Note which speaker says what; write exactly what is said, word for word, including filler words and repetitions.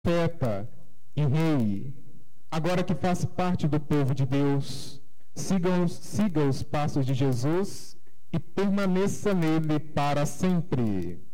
Speaker 1: profeta e rei. Agora que faz parte do povo de Deus, siga os, siga os passos de Jesus e permaneça nele para sempre.